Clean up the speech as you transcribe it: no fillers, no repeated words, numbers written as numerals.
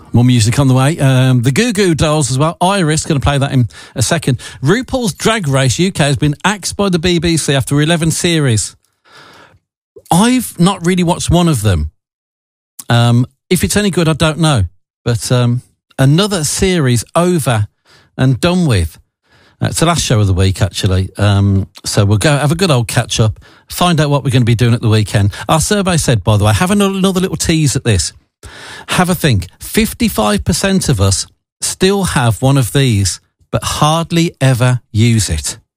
More music on the way. The Goo Goo Dolls as well. Iris, going to play that in a second. RuPaul's Drag Race UK has been axed by the BBC after 11 series. I've not really watched one of them. If it's any good, I don't know. But another series over and done with. It's the last show of the week, actually. So we'll go have a good old catch-up, find out what we're going to be doing at the weekend. Our survey said, by the way, have another little tease at this. Have a think. 55% of us still have one of these, but hardly ever use it.